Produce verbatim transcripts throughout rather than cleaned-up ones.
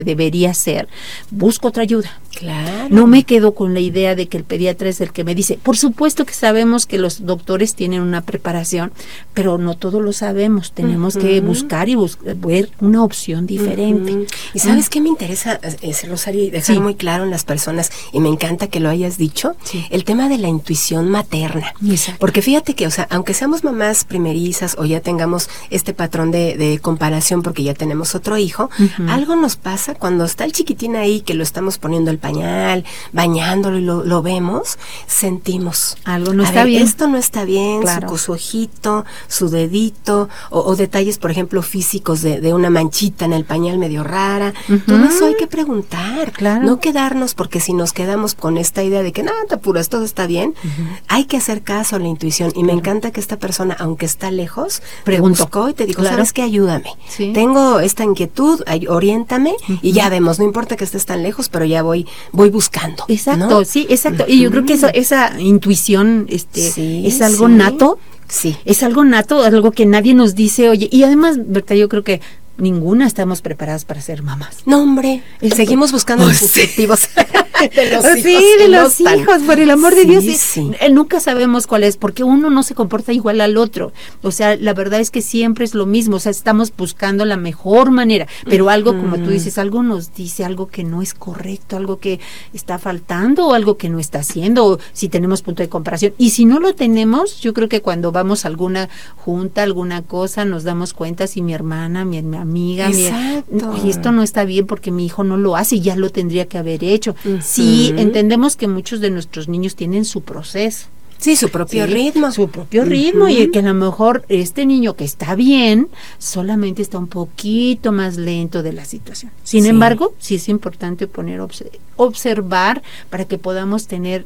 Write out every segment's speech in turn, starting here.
debería ser, busco otra ayuda. Claro. No me quedo con la idea de que el pediatra es el que me dice. Por supuesto que sabemos que los doctores tienen una preparación, pero no todo lo sabemos. Tenemos uh-huh. que buscar y bus- ver una opción diferente. Uh-huh. ¿Y sabes uh-huh. qué me interesa, ese Rosario, y dejar sí. muy claro en las personas, y me encanta que lo hayas dicho, sí. el tema de la intuición materna? Exacto. Porque fíjate que, o sea, aunque seamos mamás primerizas o ya tengamos este patrón de, de comparación porque ya tenemos otro hijo, uh-huh. algo nos pasa cuando está el chiquitín ahí, que lo estamos poniendo el pañal, bañándolo y lo, lo vemos, sentimos. Algo no a está ver, bien. Esto no está bien, claro. su, su ojito, su dedito, o, o detalles, por ejemplo, físicos de, de una manchita en el pañal medio rara. Uh-huh. Todo eso hay que preguntar. Claro. No quedarnos, porque si nos quedamos con esta idea de que nada, te apuras, todo está bien, uh-huh. hay que hacer caso a la intuición. Y claro. me encanta que esta persona, aunque está lejos, Pregunto. te buscó y te dijo, claro. ¿sabes qué? Ayúdame. Sí. Tengo esta inquietud, ay, oriéntame, uh-huh. y ya vemos, no importa que estés tan lejos, pero ya voy, voy buscando. Exacto, ¿no? sí, exacto. Uh-huh. Y yo creo que eso, esa intuición este, sí, es algo sí. nato. Sí. Es algo nato, algo que nadie nos dice, oye, y además, Berta, yo creo que ninguna estamos preparadas para ser mamás. No, hombre, Esto, seguimos buscando oh, los objetivos de los hijos. Sí, de los no hijos, tan... por el amor de sí, Dios. Sí. Eh, nunca sabemos cuál es, porque uno no se comporta igual al otro. O sea, la verdad es que siempre es lo mismo, o sea, estamos buscando la mejor manera, pero algo, como tú dices, algo nos dice algo que no es correcto, algo que está faltando o algo que no está haciendo, o si tenemos punto de comparación. Y si no lo tenemos, yo creo que cuando vamos a alguna junta, alguna cosa, nos damos cuenta si mi hermana, mi, mi amiga, mi, y esto no está bien porque mi hijo no lo hace y ya lo tendría que haber hecho. Uh-huh. Sí, entendemos que muchos de nuestros niños tienen su proceso. Sí, su propio sí, ritmo. Su propio uh-huh. ritmo, y que a lo mejor este niño que está bien, solamente está un poquito más lento de la situación. Sin sí. embargo, sí es importante poner obs- observar para que podamos tener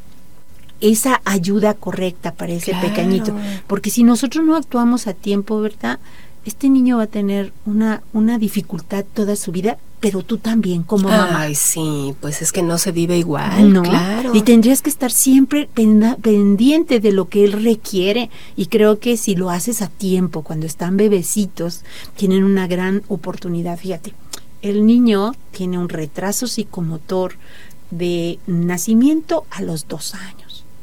esa ayuda correcta para ese claro. pequeñito. Porque si nosotros no actuamos a tiempo, ¿verdad?, este niño va a tener una, una dificultad toda su vida, pero tú también como mamá. Ay, sí, pues es que no se vive igual, no, claro. Y tendrías que estar siempre penda, pendiente de lo que él requiere, y creo que si lo haces a tiempo, cuando están bebecitos, tienen una gran oportunidad. Fíjate, el niño tiene un retraso psicomotor de nacimiento a los dos años.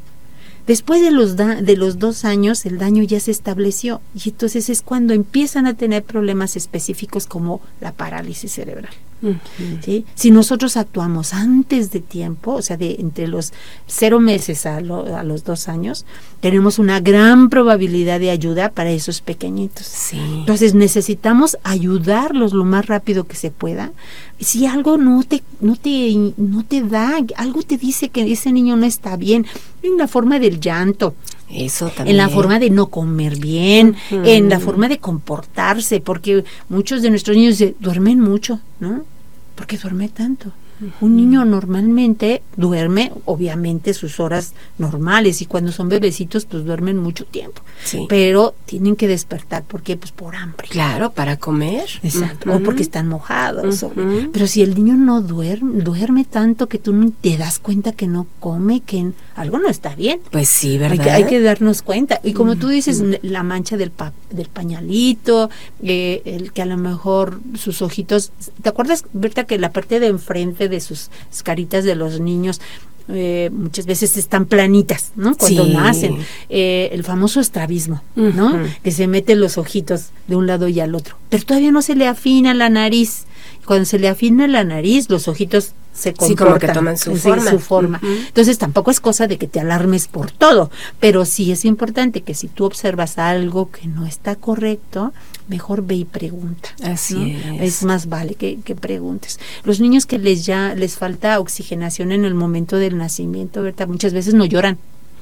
Después de los, da- de los dos años, el daño ya se estableció, y entonces es cuando empiezan a tener problemas específicos como la parálisis cerebral. Uh-huh. ¿Sí? Si nosotros actuamos antes de tiempo, o sea, de entre los cero meses a, lo, a los dos años, tenemos una gran probabilidad de ayuda para esos pequeñitos. Sí. Entonces necesitamos ayudarlos lo más rápido que se pueda. Si algo no te, no te, no te da, algo te dice que ese niño no está bien, en la forma del llanto, eso también. En la forma de no comer bien, uh-huh. en la forma de comportarse, porque muchos de nuestros niños se, duermen mucho, ¿no? ¿Por qué duerme tanto? Uh-huh. Un niño normalmente duerme, obviamente, sus horas normales, y cuando son bebecitos, pues duermen mucho tiempo. Sí. Pero tienen que despertar, ¿por qué? Pues por hambre. Claro, para comer. Exacto, uh-huh. o porque están mojados. Uh-huh. O, pero si el niño no duerme, duerme tanto que tú no te das cuenta que no come, que algo no está bien. Pues sí, ¿verdad? Hay que, hay que darnos cuenta. Y como uh-huh. tú dices, la mancha del, pa, del pañalito, eh, el que a lo mejor sus ojitos, ¿te acuerdas, Berta, que la parte de enfrente de sus caritas de los niños eh, muchas veces están planitas, ¿no? Cuando sí. nacen, eh, el famoso estrabismo, ¿no? Uh-huh. Que se meten los ojitos de un lado y al otro, pero todavía no se le afina la nariz. Cuando se le afina la nariz, los ojitos se comportan, sí, como que toman su sí, forma. Su forma. Uh-huh. Entonces tampoco es cosa de que te alarmes por todo, pero sí es importante que si tú observas algo que no está correcto, mejor ve y pregunta. Así ¿no? es. Es más vale que, que preguntes. Los niños que les ya les falta oxigenación en el momento del nacimiento, ¿verdad? Muchas veces no lloran.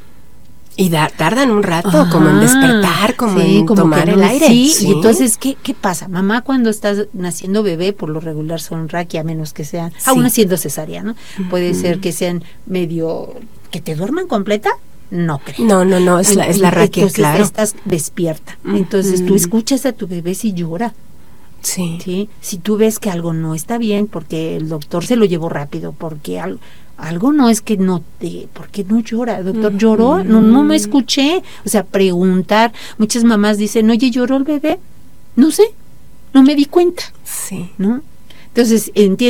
Y da, tardan un rato, Ajá, como en despertar, como sí, en como tomar no, el aire. Sí, sí, y entonces, ¿qué, ¿qué pasa? Mamá, cuando estás naciendo bebé, por lo regular son raquia, a menos que sean, sí. aún haciendo cesárea, ¿no? Uh-huh. Puede ser que sean medio, que te duerman completa, no creo. No, no, no, es la, es la raquia, entonces, claro. estás despierta. Uh-huh. Entonces, tú escuchas a tu bebé si llora. Sí. sí. Si tú ves que algo no está bien, porque el doctor se lo llevó rápido, porque algo... Algo no es que no te, ¿por qué no llora? Doctor, ¿lloró? No, no me escuché. O sea, preguntar. Muchas mamás dicen, oye, ¿lloró el bebé? No sé, no me di cuenta. Sí. ¿No? Entonces, entiendo